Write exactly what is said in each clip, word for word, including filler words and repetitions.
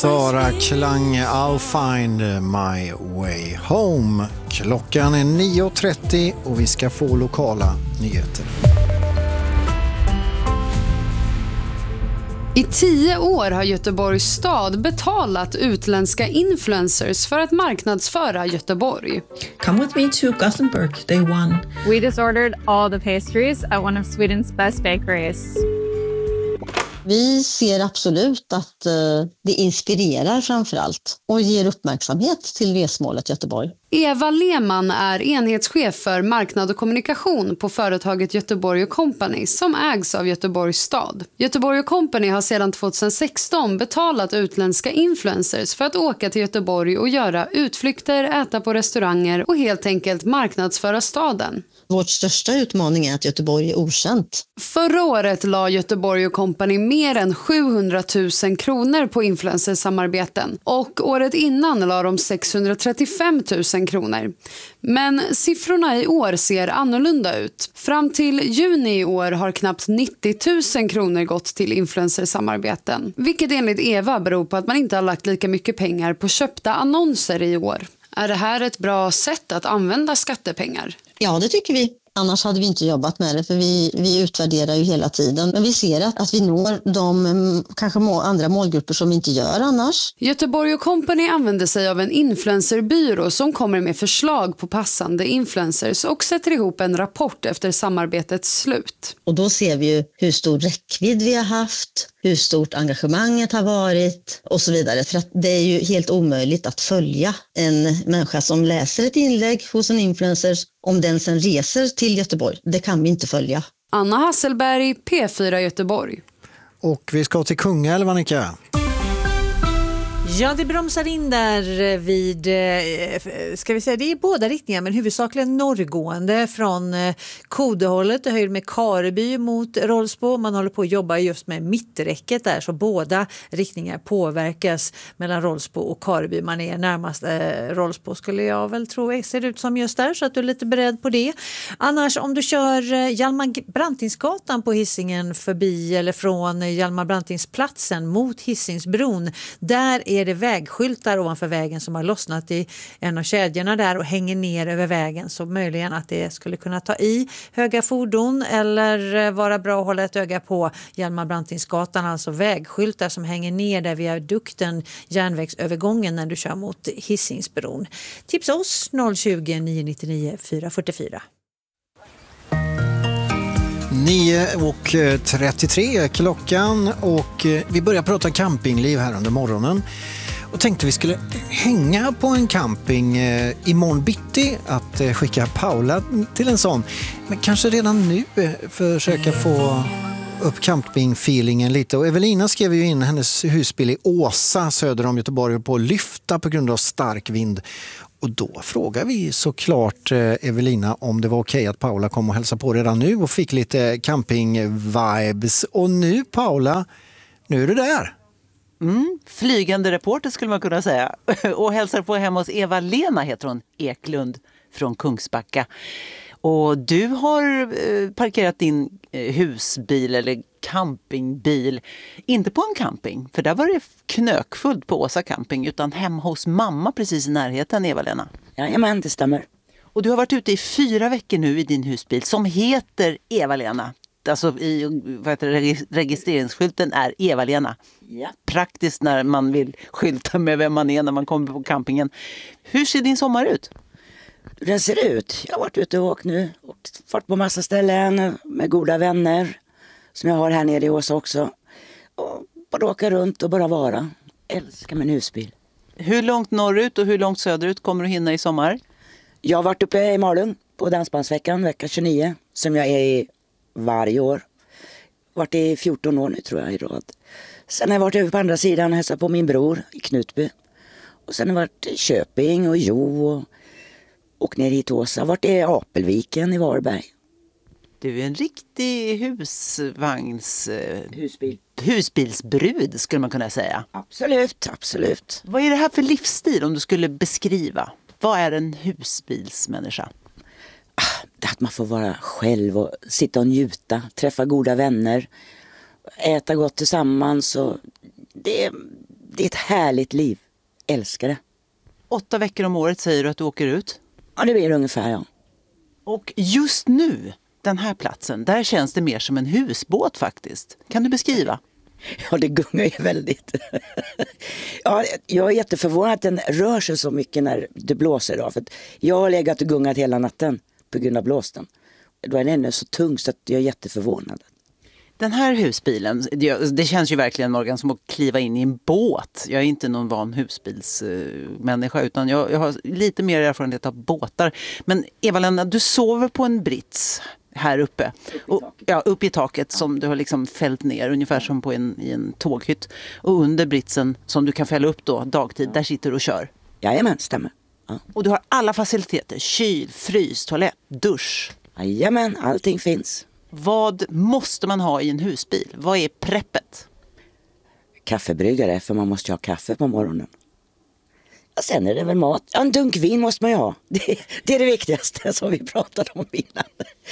Tara Klang, I'll find my way home. Klockan är nio trettio och vi ska få lokala nyheter. I tio år har Göteborgs stad betalat utländska influencers för att marknadsföra Göteborg. Come with me to Gothenburg, day one. We just ordered all the pastries at one of Sweden's best bakeries. Vi ser absolut att uh, det inspirerar framförallt och ger uppmärksamhet till resmålet Göteborg. Eva Lehmann är enhetschef för marknad och kommunikation på företaget Göteborg och Company som ägs av Göteborgs stad. Göteborg och Company har sedan tjugohundrasexton betalat utländska influencers för att åka till Göteborg och göra utflykter, äta på restauranger och helt enkelt marknadsföra staden. Vårt största utmaning är att Göteborg är okänt. Förra året la Göteborg och Company mer än sjuhundratusen kronor på influencersamarbeten och året innan la de sexhundratrettiofemtusen kronor. Men siffrorna i år ser annorlunda ut. Fram till juni i år har knappt nittio tusen kronor gått till influencersamarbeten, vilket enligt Eva beror på att man inte har lagt lika mycket pengar på köpta annonser i år. Är det här ett bra sätt att använda skattepengar? Ja, det tycker vi. Annars hade vi inte jobbat med det, för vi, vi utvärderar ju hela tiden. Men vi ser att, att vi når de kanske må, andra målgrupper som vi inte gör annars. Göteborg och Company använder sig av en influencerbyrå som kommer med förslag på passande influencers och sätter ihop en rapport efter samarbetets slut. Och då ser vi ju hur stor räckvidd vi har haft, hur stort engagemanget har varit och så vidare. För att det är ju helt omöjligt att följa en människa som läser ett inlägg hos en influencer om den sen reser till Göteborg. Det kan vi inte följa. Anna Hasselberg, P fyra Göteborg. Och vi ska till Kungälv, Annika. Ja, det bromsar in där vid, ska vi säga, det är båda riktningar men huvudsakligen norrgående från Kodehållet och höjd med Kareby mot Rollsbo. Man håller på att jobba just med mitträcket där, så båda riktningar påverkas mellan Rollsbo och Kareby. Man är närmast eh, Rollsbo skulle jag väl tro ser ut som just där, så att du är lite beredd på det. Annars om du kör eh, Hjalmar Brantingsgatan på Hisingen förbi eller från Hjalmar Brantingsplatsen mot Hisingsbron, där är det vägskyltar ovanför vägen som har lossnat i en av kedjorna där och hänger ner över vägen, så möjligen att det skulle kunna ta i höga fordon eller vara bra att hålla ett öga på Hjalmar Brantingsgatan, alltså vägskyltar som hänger ner där viadukten, järnvägsövergången när du kör mot Hisingsbron. Tipsa oss noll tjugo, nio nio nio, fyra fyra fyra. nio och trettiotre klockan och vi börjar prata campingliv här under morgonen. Och tänkte vi skulle hänga på en camping eh, imorgon bitti, att eh, skicka Paula till en sån. Men kanske redan nu eh, försöka få upp campingfeelingen lite. Och Evelina skrev ju in hennes husbil i Åsa söder om Göteborg på att lyfta på grund av stark vind. Och då frågar vi såklart eh, Evelina om det var okej att Paula kom och hälsa på redan nu och fick lite camping-vibes. Och nu Paula, nu är du där. Mm, flygande reporter skulle man kunna säga. Och hälsar på hemma hos Eva-Lena, heter hon, Eklund från Kungsbacka. Och du har eh, parkerat din eh, husbil eller campingbil, inte på en camping, för där var det knökfullt på Åsa camping, utan hemma hos mamma precis i närheten, Eva-Lena. Jajamän, det stämmer. Och du har varit ute i fyra veckor nu i din husbil som heter Eva-Lena. Alltså i vad heter det, registreringsskylten är Eva-Lena. Ja. Praktiskt när man vill skylta med vem man är när man kommer på campingen. Hur ser din sommar ut? Den ser ut. Jag har varit ute och åkt nu. Och varit på massa ställen med goda vänner. Som jag har här nere i Åsa också. Och bara åka runt och bara vara. Älskar min husbil. Hur långt norrut och hur långt söderut kommer du hinna i sommar? Jag har varit uppe i Malung på Dansbandsveckan, vecka tjugonio. Som jag är i varje år. Varit i fjorton år nu tror jag i rad. Sen har jag varit över på andra sidan och hälsat på min bror i Knutby. Och sen har jag varit i Köping och Jo och åkt ner hit till Åsa. Jag har varit i Apelviken i Varberg. Du är en riktig husvagns... Husbil. Husbilsbrud skulle man kunna säga. Absolut, absolut. Vad är det här för livsstil om du skulle beskriva? Vad är en husbilsmänniska? Det att man får vara själv och sitta och njuta, träffa goda vänner, äta gott tillsammans. Och det, det är ett härligt liv. Älskar det. Åtta veckor om året säger du att du åker ut? Ja, det blir det ungefär, ja. Och just nu, den här platsen, där känns det mer som en husbåt faktiskt. Kan du beskriva? Ja, det gungar ju väldigt. Ja, jag är jätteförvånad att den rör sig så mycket när det blåser idag. För att jag har legat och gungat hela natten på grund av blåsten. Då är den ännu så tung så att jag är jätteförvånad. Den här husbilen, det känns ju verkligen, Morgan, som att kliva in i en båt. Jag är inte någon van husbilsmänniska utan jag, jag har lite mer erfarenhet av båtar. Men Eva-Lena, du sover på en brits här uppe. Och, ja, upp i taket som du har liksom fällt ner, ungefär som på en, i en tåghytt. Och under britsen som du kan fälla upp då dagtid, där sitter du och kör. Jajamän, stämmer. Ja. Och du har alla faciliteter, kyl, frys, toalett, dusch. Jajamän, allting finns. Vad måste man ha i en husbil? Vad är preppet? Kaffebryggare, för man måste ju ha kaffe på morgonen. Och sen är det väl mat. Ja, en dunk vin måste man ju ha. Det, det är det viktigaste som vi pratade om innan.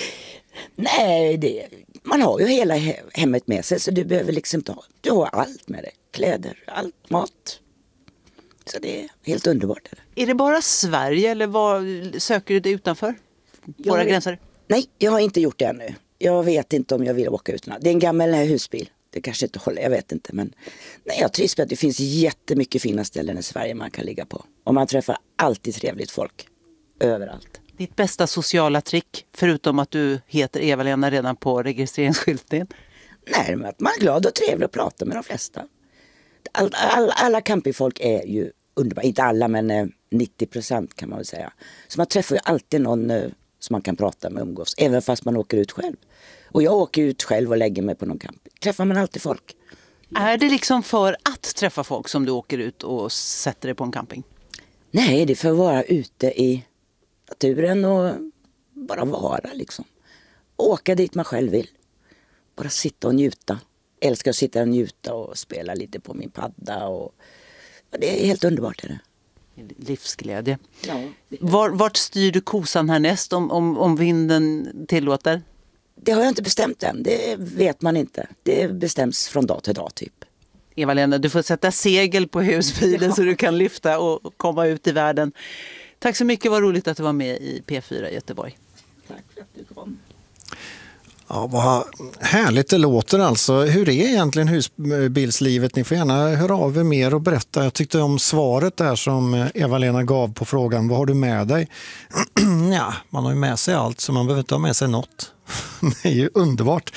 Nej, det, man har ju hela hemmet med sig så du behöver liksom inte ha. Du har allt med dig. Kläder, allt, mat. Så det är helt underbart. Är det bara Sverige eller vad söker du dig utanför våra jag, gränser? Nej, jag har inte gjort det ännu. Jag vet inte om jag vill åka utomlands. Det är en gammal husbil. Det kanske inte håller, jag vet inte. Men nej, jag trivs med att det finns jättemycket fina ställen i Sverige man kan ligga på. Och man träffar alltid trevligt folk. Överallt. Ditt bästa sociala trick, förutom att du heter Eva-Lena redan på registreringsskylten? Nej, men att man är glad och trevlig och pratar med de flesta. All, all, alla campingfolk är ju underbara. Inte alla, men eh, nittio procent kan man väl säga. Så man träffar ju alltid någon eh, som man kan prata med och umgås. Även fast man åker ut själv. Och jag åker ut själv och lägger mig på någon camping. Träffar man alltid folk. Är det liksom för att träffa folk som du åker ut och sätter dig på en camping? Nej, det är för att vara ute i naturen och bara vara liksom. Åka dit man själv vill. Bara sitta och njuta. Älskar att sitta och njuta och spela lite på min padda. Och, och det är helt underbart. Är det. Livsglädje. Ja. Var, vart styr du kosan härnäst om, om, om vinden tillåter? Det har jag inte bestämt än. Det vet man inte. Det bestäms från dag till dag typ. Eva-Lena, du får sätta segel på husbilen så du kan lyfta och komma ut i världen. Tack så mycket, vad roligt att du var med i P fyra Göteborg. Tack för att du kom. Ja, vad härligt det låter alltså. Hur är egentligen husbilslivet? Ni får gärna höra av er mer och berätta. Jag tyckte om svaret där som Eva-Lena gav på frågan. Vad har du med dig? Ja, man har ju med sig allt så man behöver inte ha med sig något. Det är ju underbart.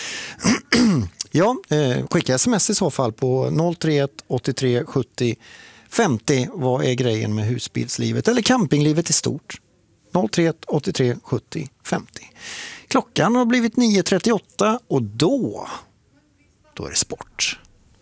Ja, eh, skicka sms i så fall på noll tre ett åttiotre sjuttio femtio. Vad är grejen med husbilslivet eller campinglivet i stort? noll tre ett åttiotre sjuttio femtio. Klockan har blivit nio trettioåtta och då, då är det sport.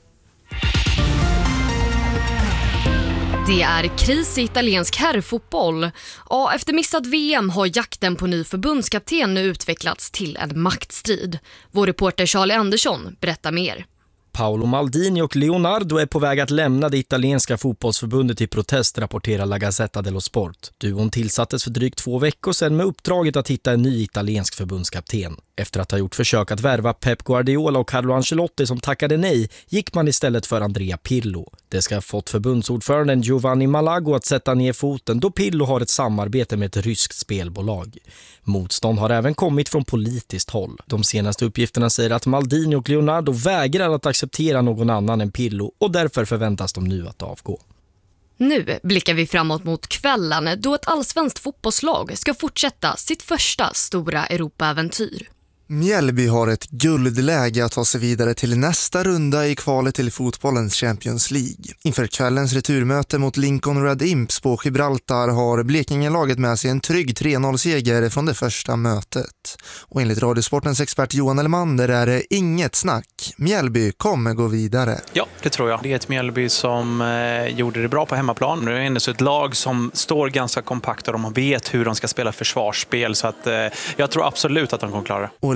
Det är kris i italiensk herrfotboll. Ja, efter missat V M har jakten på ny förbundskapten nu utvecklats till en maktstrid. Vår reporter Charlie Andersson berättar mer. Paolo Maldini och Leonardo är på väg att lämna det italienska fotbollsförbundet i protest, rapporterar La Gazzetta dello Sport. Duon tillsattes för drygt två veckor sedan med uppdraget att hitta en ny italiensk förbundskapten. Efter att ha gjort försök att värva Pep Guardiola och Carlo Ancelotti som tackade nej, gick man istället för Andrea Pirlo. Det ska ha fått förbundsordföranden Giovanni Malago att sätta ner foten då Pirlo har ett samarbete med ett ryskt spelbolag. Motstånd har även kommit från politiskt håll. De senaste uppgifterna säger att Maldini och Leonardo vägrar att acceptera någon annan än Pirlo och därför förväntas de nu att avgå. Nu blickar vi framåt mot kvällen då ett allsvenskt fotbollslag ska fortsätta sitt första stora Europa-äventyr. Mjällby har ett guldläge att ta sig vidare till nästa runda i kvalet till fotbollens Champions League. Inför kvällens returmöte mot Lincoln Red Imps på Gibraltar har Blekingelaget med sig en trygg tre noll-seger från det första mötet. Och enligt Radiosportens expert Johan Elmander är det inget snack. Mjällby kommer gå vidare. Ja, det tror jag. Det är ett Mjällby som eh, gjorde det bra på hemmaplan. Nu är det ändå så ett lag som står ganska kompakt och de vet hur de ska spela försvarsspel. Så att, eh, jag tror absolut att de kommer klara det. Och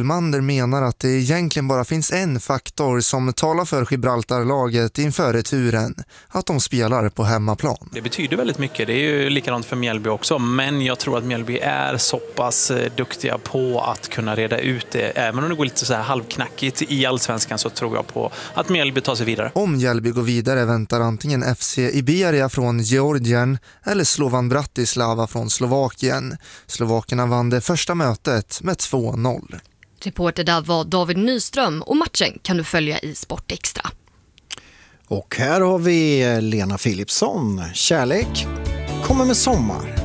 Ulmander menar att det egentligen bara finns en faktor som talar för Gibraltar-laget inför returen, att de spelar på hemmaplan. Det betyder väldigt mycket, det är ju likadant för Mjällby också, men jag tror att Mjällby är så pass duktiga på att kunna reda ut det. Även om det går lite så här halvknackigt i allsvenskan så tror jag på att Mjällby tar sig vidare. Om Mjällby går vidare väntar antingen F C Iberia från Georgien eller Slovan Bratislava från Slovakien. Slovakerna vann det första mötet med två noll. Reporter där var David Nyström och matchen kan du följa i Sportextra. Och här har vi Lena Philipsson. Kärlek kommer med sommar.